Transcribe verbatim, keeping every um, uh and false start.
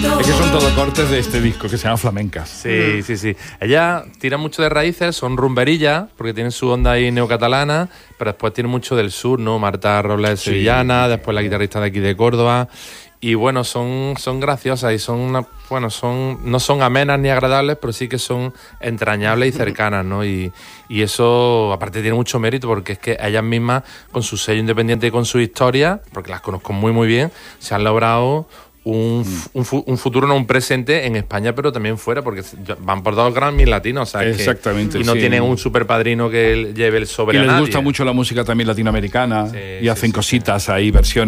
Es que son todos cortes de este disco que se llama Flamencas. Sí, sí, sí. Ella tira mucho de raíces, son rumberillas, porque tienen su onda ahí neocatalana, pero después tiene mucho del sur, ¿no? Marta Robles Sí. sevillana, después la guitarrista de aquí de Córdoba. Y bueno, son, son graciosas y son una, bueno, son, no son amenas ni agradables, pero sí que son entrañables y cercanas, ¿no? Y, y eso, aparte, tiene mucho mérito porque es que ellas mismas, con su sello independiente y con su historia, porque las conozco muy, muy bien, se han logrado un, un, un futuro, no un presente en España, pero también fuera, porque van por dos Grammys latinos, o sea, Exactamente, que, y no sí. tienen un super padrino que lleve el sobre Y a les nadie. gusta mucho la música también latinoamericana Sí, y sí, hacen sí, cositas ahí, versiones.